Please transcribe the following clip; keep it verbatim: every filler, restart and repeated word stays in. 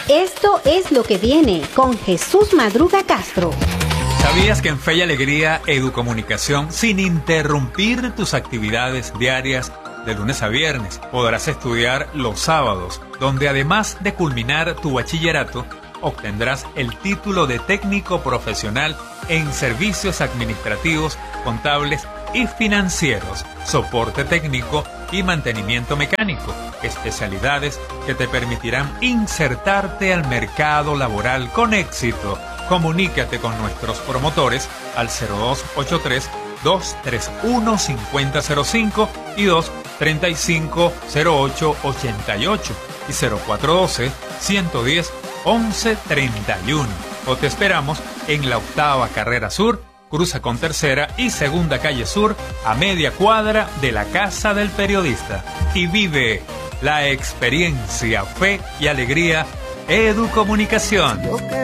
Esto es lo que viene con Jesús Madruga Castro. ¿Sabías que en Fe y Alegría Educomunicación, sin interrumpir tus actividades diarias de lunes a viernes, podrás estudiar los sábados, donde además de culminar tu bachillerato, obtendrás el título de técnico profesional en servicios administrativos, contables y financieros, soporte técnico y mantenimiento mecánico, especialidades que te permitirán insertarte al mercado laboral con éxito. Comunícate con nuestros promotores al cero dos ochenta y tres, dos tres uno, cinco cero cero cinco y dos tres cinco cero ocho ochenta y ocho y cero cuatro uno dos, uno uno cero, once treinta y uno. O te esperamos en la octava carrera sur, cruza con tercera y segunda calle sur, a media cuadra de la Casa del Periodista. Y vive la experiencia Fe y Alegría Educomunicación.